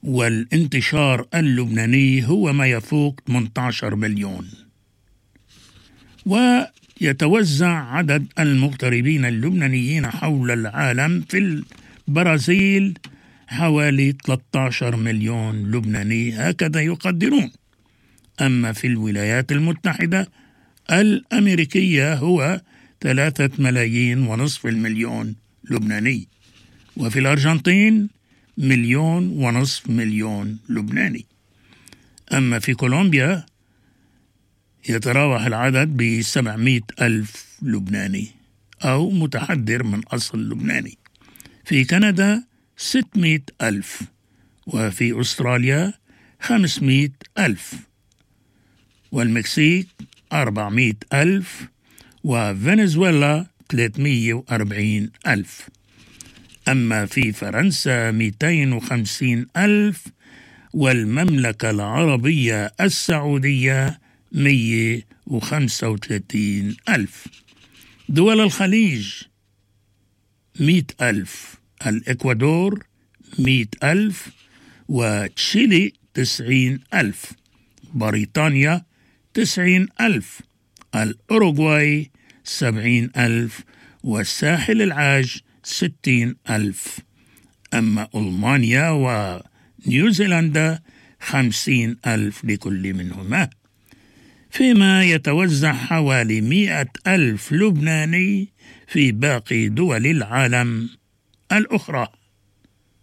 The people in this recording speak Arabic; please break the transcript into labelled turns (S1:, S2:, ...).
S1: والانتشار اللبناني هو ما يفوق 18 مليون. ويتوزع عدد المغتربين اللبنانيين حول العالم. في البرازيل حوالي 13 مليون لبناني، هكذا يقدرون. أما في الولايات المتحدة الأمريكية هو 3.5 مليون لبناني، وفي الأرجنتين 1.5 مليون لبناني. أما في كولومبيا يتراوح العدد ب700,000 لبناني أو متحضر من أصل لبناني. في كندا 600,000، وفي أستراليا 500,000، والمكسيك 400,000، وفنزويلا 340,000. أما في فرنسا 250,000، والمملكة العربية السعودية 135,000. دول الخليج 100,000، الإكوادور 100,000، وتشيلي 90,000، بريطانيا 90,000، الأوروغواي 70,000، والساحل العاج 60,000. أما ألمانيا ونيوزيلندا 50,000 لكل منهما، فيما يتوزع حوالي 100,000 لبناني في باقي دول العالم الأخرى.